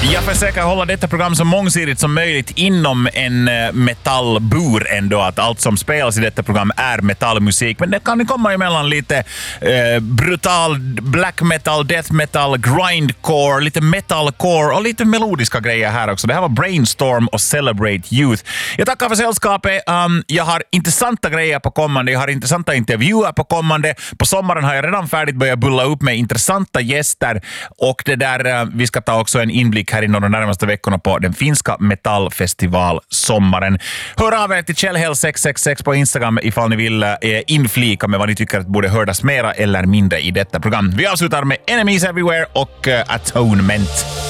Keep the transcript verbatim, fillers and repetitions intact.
Jag försöker hålla detta program så mångsidigt som möjligt inom en metallbur ändå, att allt som spelas i detta program är metallmusik, men det kan komma emellan lite eh, brutal black metal, death metal, grindcore, lite metalcore och lite melodiska grejer här också. Det här var Brainstorm och Celebrate Youth. Jag tackar för sällskapet. Um, jag har intressanta grejer på kommande, jag har intressanta intervjuer på kommande. På sommaren har jag redan färdigt börjat bulla upp med intressanta gäster, och det där, uh, vi ska ta också en inblick här inom de närmaste veckorna på den finska metallfestival sommaren. Hör av er till Kjellhäll sex sex sex på Instagram ifall ni vill eh, inflika med vad ni tycker att borde hördas mera eller mindre i detta program. Vi avslutar med Enemies Everywhere och uh, Atonement.